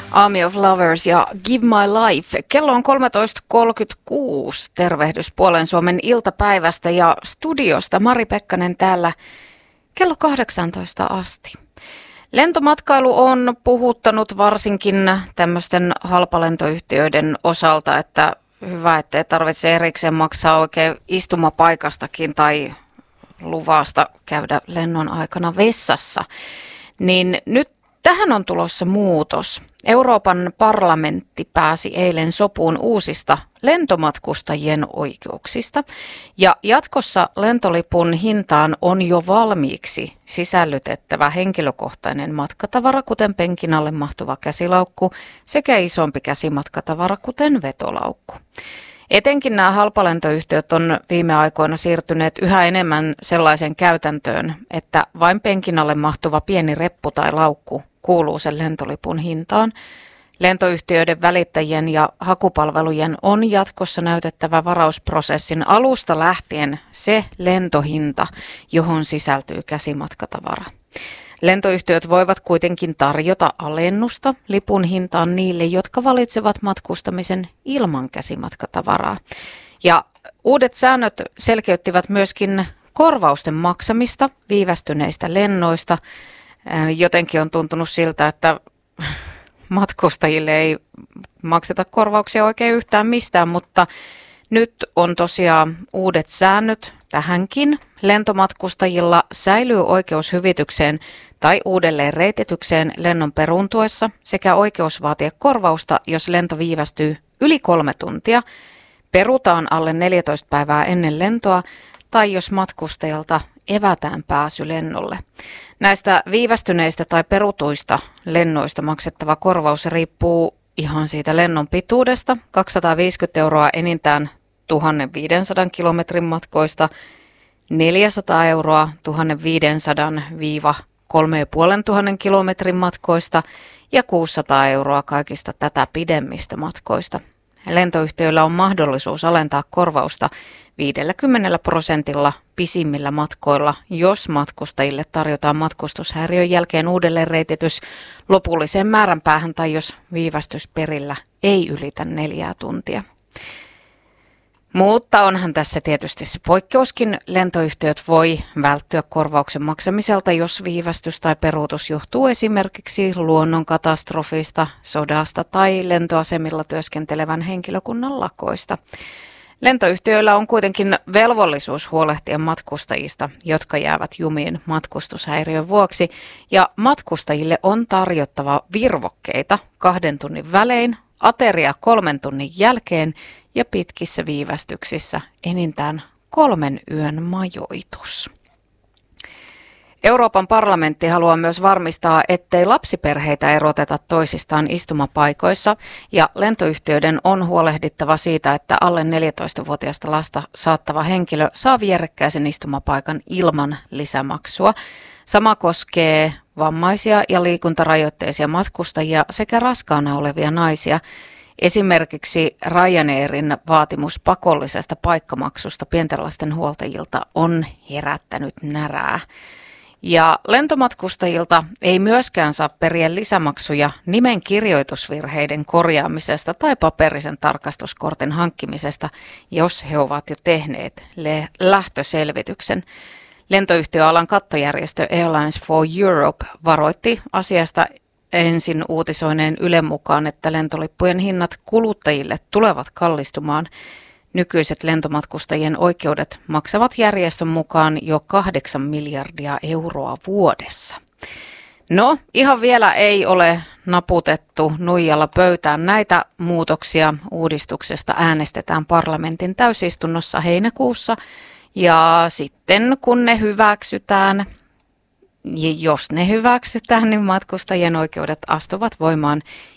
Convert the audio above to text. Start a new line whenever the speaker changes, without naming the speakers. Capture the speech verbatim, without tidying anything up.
Army of Lovers ja Give My Life. Kello on kolmetoista kolmekymmentäkuusi. Tervehdys Puolen Suomen iltapäivästä ja studiosta Mari Pekkanen täällä kello kahdeksantoista asti. Lentomatkailu on puhuttanut varsinkin tämmöisten halpalentoyhtiöiden osalta, että hyvä, ettei tarvitse erikseen maksaa oikein istumapaikastakin tai luvasta käydä lennon aikana vessassa. Niin nyt tähän on tulossa muutos. Euroopan parlamentti pääsi eilen sopuun uusista lentomatkustajien oikeuksista ja jatkossa lentolipun hintaan on jo valmiiksi sisällytettävä henkilökohtainen matkatavara, kuten penkin alle mahtuva käsilaukku sekä isompi käsimatkatavara, kuten vetolaukku. Etenkin nämä halpalentoyhtiöt on viime aikoina siirtyneet yhä enemmän sellaisen käytäntöön, että vain penkin alle mahtuva pieni reppu tai laukku kuuluu sen lentolipun hintaan. Lentoyhtiöiden välittäjien ja hakupalvelujen on jatkossa näytettävä varausprosessin alusta lähtien se lentohinta, johon sisältyy käsimatkatavara. Lentoyhtiöt voivat kuitenkin tarjota alennusta lipun hintaan niille, jotka valitsevat matkustamisen ilman käsimatkatavaraa. Ja uudet säännöt selkeyttivät myöskin korvausten maksamista viivästyneistä lennoista. Jotenkin on tuntunut siltä, että matkustajille ei makseta korvauksia oikein yhtään mistään, mutta nyt on tosiaan uudet säännöt tähänkin. Lentomatkustajilla säilyy oikeus hyvitykseen tai uudelleen reititykseen lennon peruuntuessa sekä oikeus vaatia korvausta, jos lento viivästyy yli kolme tuntia, perutaan alle neljätoista päivää ennen lentoa tai jos matkustajalta evätään pääsy lennolle. Näistä viivästyneistä tai perutuista lennoista maksettava korvaus riippuu ihan siitä lennon pituudesta, kaksisataaviisikymmentä euroa enintään tuhatviisisataa kilometrin matkoista, neljäsataa euroa tuhatviisisataa kolmetuhatta kilometrin matkoista ja kuusisataa euroa kaikista tätä pidemmistä matkoista. Lentoyhtiöillä on mahdollisuus alentaa korvausta viidelläkymmenellä prosentilla pisimmillä matkoilla, jos matkustajille tarjotaan matkustushäiriön jälkeen uudelleenreititys lopulliseen määränpäähän tai jos viivästys perillä ei ylitä neljää tuntia. Mutta onhan tässä tietysti se poikkeuskin. Lentoyhtiöt voi välttyä korvauksen maksamiselta, jos viivästys tai peruutus johtuu esimerkiksi luonnonkatastrofista, sodasta tai lentoasemilla työskentelevän henkilökunnan lakoista. Lentoyhtiöillä on kuitenkin velvollisuus huolehtia matkustajista, jotka jäävät jumiin matkustushäiriön vuoksi, ja matkustajille on tarjottava virvokkeita kahden tunnin välein, ateria kolmen tunnin jälkeen ja pitkissä viivästyksissä enintään kolmen yön majoitus. Euroopan parlamentti haluaa myös varmistaa, ettei lapsiperheitä eroteta toisistaan istumapaikoissa ja lentoyhtiöiden on huolehdittava siitä, että alle neljätoistavuotiaista lasta saattava henkilö saa vierekkäisen istumapaikan ilman lisämaksua. Sama koskee vammaisia ja liikuntarajoitteisia matkustajia sekä raskaana olevia naisia. Esimerkiksi Ryanairin vaatimus pakollisesta paikkamaksusta pienten lasten huoltajilta on herättänyt närää. Ja lentomatkustajilta ei myöskään saa periä lisämaksuja nimen kirjoitusvirheiden korjaamisesta tai paperisen tarkastuskortin hankkimisesta, jos he ovat jo tehneet lähtöselvityksen. Lentoyhtiöalan kattojärjestö Airlines for Europe varoitti asiasta ensin uutisoineen Ylen mukaan, että lentolippujen hinnat kuluttajille tulevat kallistumaan. Nykyiset lentomatkustajien oikeudet maksavat järjestön mukaan jo kahdeksan miljardia euroa vuodessa. No, ihan vielä ei ole naputettu nuijalla pöytään. Näitä muutoksia uudistuksesta äänestetään parlamentin täysistunnossa heinäkuussa. Ja sitten kun ne hyväksytään, ja jos ne hyväksytään, niin matkustajien oikeudet astuvat voimaan